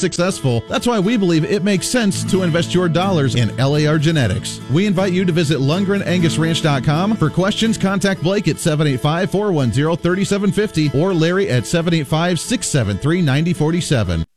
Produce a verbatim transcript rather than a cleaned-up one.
successful. That's why we believe it makes sense to invest your dollars in L A R Genetics. We invite you to visit Lundgren Angus Ranch dot com. For questions, contact Blake at seven eight five, four one zero, three seven five zero or Larry at seven eight five, six seven three, nine zero four seven.